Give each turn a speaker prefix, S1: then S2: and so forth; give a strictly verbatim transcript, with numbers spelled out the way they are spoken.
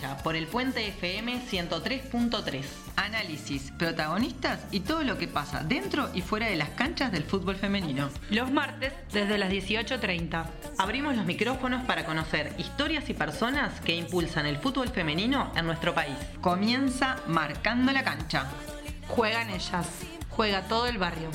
S1: cancha por el Puente F M ciento tres punto tres.
S2: Análisis, protagonistas y todo lo que pasa dentro y fuera de las canchas del fútbol femenino.
S3: Los martes desde las dieciocho treinta.
S1: Abrimos los micrófonos para conocer historias y personas que impulsan el fútbol femenino en nuestro país.
S2: Comienza Marcando la Cancha.
S3: Juegan ellas. Juega todo el barrio.